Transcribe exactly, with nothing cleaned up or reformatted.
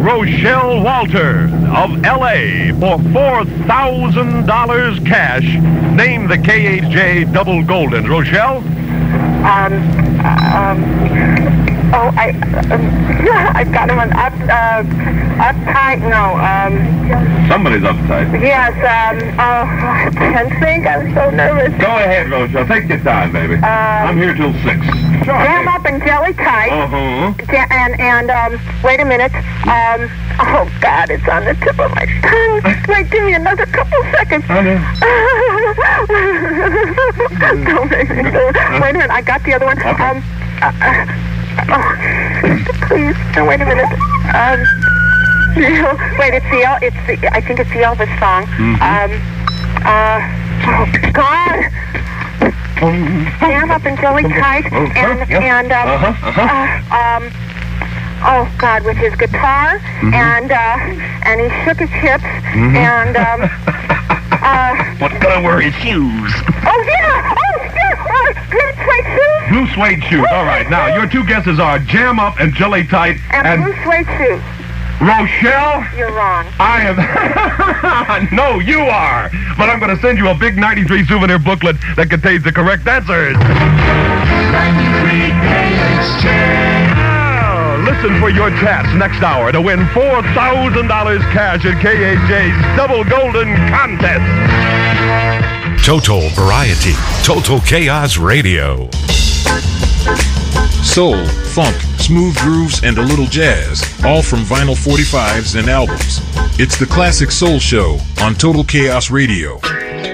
Rochelle Walter of L A for four thousand dollars cash. Name the K H J Double Golden. Rochelle? Um, um, oh, I, um, I've got him on up, uh, uptight, no, um. Somebody's uptight. Yes, um, oh, I can't think, I'm so nervous. Go ahead, Rochelle. Take your time, baby. Um, I'm here till six. Sure, Jam up and jelly tight. Uh-huh. Ja- and, and, um, wait a minute, um, oh, God, it's on the tip of my tongue. Wait, give me another couple seconds. I know. Don't make me do it. Wait a minute, I got the other one. Okay. Um, uh, uh, oh, please, no, wait a minute. Um, no, wait, it's the, El- it's the, I think it's the Elvis song. Mm-hmm. Um, uh, oh, God. Jam up and jelly tight, and, and, um, Uh-huh, uh-huh. uh, um, oh, God, with his guitar, Mm-hmm. and, uh, and he shook his hips, Mm-hmm. and, um, uh, What color were his shoes? oh, yeah, oh, yeah, oh, blue suede shoes, Blue suede shoes. All right. Now, your two guesses are Jam Up and Jelly Tight. and, blue suede shoes. Rochelle, You're wrong. I am... No, you are. But I'm going to send you a big ninety-three souvenir booklet that contains the correct answers. ninety-three K H J. Now, listen for your chance next hour to win four thousand dollars cash at K H J's Double Golden Contest. Total Variety. Total Chaos Radio. Soul, funk, smooth grooves, and a little jazz, all from vinyl forty-fives and albums. It's the Classic Soul Show on Total Chaos Radio.